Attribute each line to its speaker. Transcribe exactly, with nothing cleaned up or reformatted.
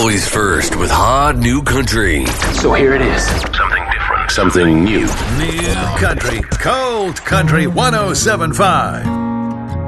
Speaker 1: Always first with hot new country.
Speaker 2: So here it is.
Speaker 3: Something different.
Speaker 1: Something new.
Speaker 4: New country. Cold Country one oh seven point five.